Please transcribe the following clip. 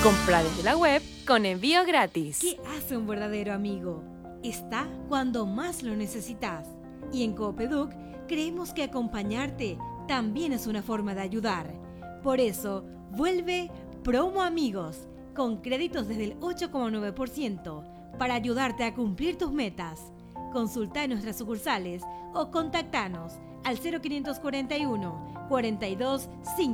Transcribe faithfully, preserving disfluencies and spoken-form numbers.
Compra desde la web con envío gratis. ¿Qué hace un verdadero amigo? Está cuando más lo necesitas. Y en Coopeduc creemos que acompañarte también es una forma de ayudar. Por eso, vuelve Promo Amigos, con créditos desde el ocho coma nueve por ciento, para ayudarte a cumplir tus metas. Consulta en nuestras sucursales o contactanos al cero quinientos cuarenta y uno, cuarenta y dos, cinco.